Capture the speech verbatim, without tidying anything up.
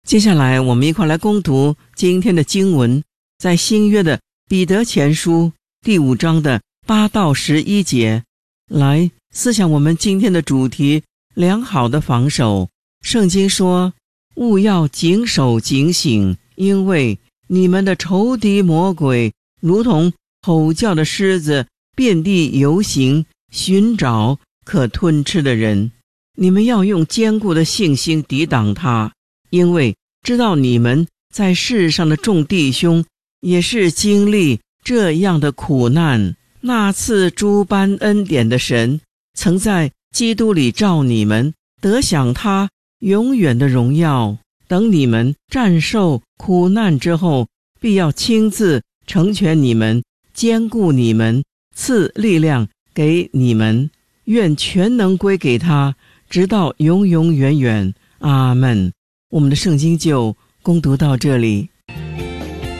接下来我们一块来攻读今天的经文，在新约的彼得前书第五章的八到十一节，来思想我们今天的主题：良好的防守。圣经说，务要谨守警醒，因为你们的仇敌魔鬼如同吼叫的狮子，遍地游行，寻找可吞吃的人。你们要用坚固的信心抵挡他，因为知道你们在世上的众弟兄也是经历这样的苦难。那赐诸般恩典的神，曾在基督里召你们，得享他永远的荣耀。等你们战胜苦难之后，必要亲自成全你们，坚固你们，赐力量给你们。愿全能归给他，直到永永远远。阿们。我们的圣经就攻读到这里。